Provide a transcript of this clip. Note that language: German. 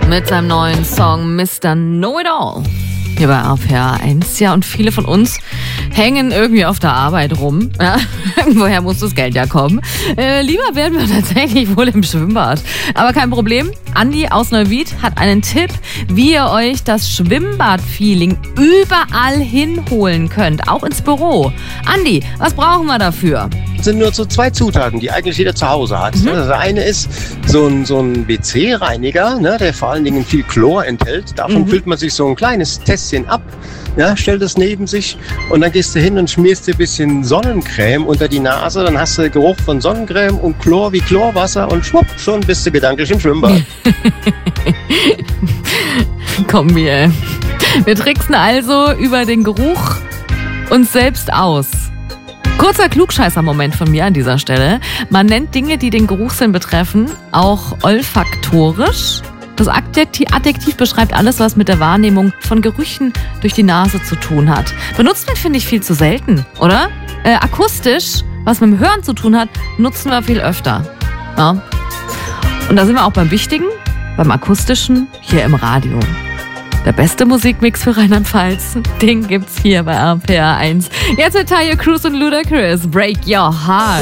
mit seinem neuen Song Mr. Know-It-All. Hier bei RPR 1. Ja, und viele von uns hängen irgendwie auf der Arbeit rum. Ja, woher muss das Geld ja kommen? Lieber wären wir tatsächlich wohl im Schwimmbad. Aber kein Problem. Andi aus Neuwied hat einen Tipp, wie ihr euch das Schwimmbad-Feeling überall hinholen könnt. Auch ins Büro. Andi, was brauchen wir dafür? Es sind nur so 2 Zutaten, die eigentlich jeder zu Hause hat. Das eine ist so ein WC-Reiniger, ne, der vor allen Dingen viel Chlor enthält. Davon füllt man sich so ein kleines Tässchen ab, ja, stellt es neben sich und dann gehst du hin und schmierst dir ein bisschen Sonnencreme unter die Nase. Dann hast du Geruch von Sonnencreme und Chlor wie Chlorwasser und schwupp, schon bist du gedanklich im Schwimmbad. Kombi, ey. Wir tricksen also über den Geruch uns selbst aus. Kurzer Klugscheißer-Moment von mir an dieser Stelle. Man nennt Dinge, die den Geruchssinn betreffen, auch olfaktorisch. Das Adjektiv beschreibt alles, was mit der Wahrnehmung von Gerüchen durch die Nase zu tun hat. Benutzt man, finde ich, viel zu selten, oder? Akustisch, was mit dem Hören zu tun hat, nutzen wir viel öfter. Ja. Und da sind wir auch beim Wichtigen, beim Akustischen, hier im Radio. Der beste Musikmix für Rheinland-Pfalz, den gibt's hier bei RPR 1. Jetzt mit Talia Cruz und Ludacris. Break Your Heart.